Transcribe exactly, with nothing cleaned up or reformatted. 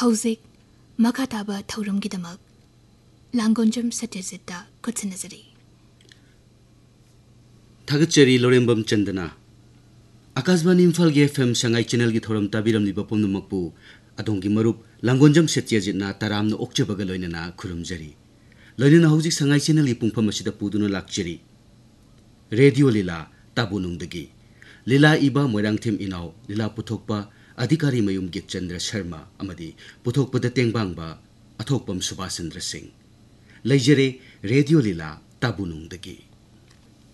हौजिक मखाताबा थौरमगिदमक लांगोंजम सत्यजिता कुत्सनजरी थागतचरी लोरेंबम चंदना आकाशवाणी इम्फाल गे FM Sangai channel की theorem ताबिरमलिबा पुमनमकपु अदोंगी मरुप लांगोंजम सत्यजितना तरामनो ओक्चबगा लोइनना खुरुमजरी लोइनना हौजिक Sangai channel की पुंफम असिदा पुदुना लाक्चरी radio लीला ताबुनुंगदगी लीला इबा मोइरांगथेम इनाव लीला पुथोकपा अधिकारी मयुम गित चंद्र शर्मा अमदी पुथोकपद तेंगबांगबा अथोकपम सुभाष चंद्र सिंह लैजरे रेडियो लीला ताबुनुंगदगी।